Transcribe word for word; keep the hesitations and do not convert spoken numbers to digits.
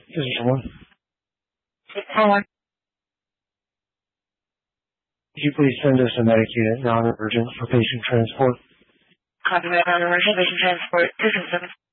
This is someone. Caller. Could you please send us a medicated non-urgent for patient transport? Copy that non-emergent patient transport. two seven seven.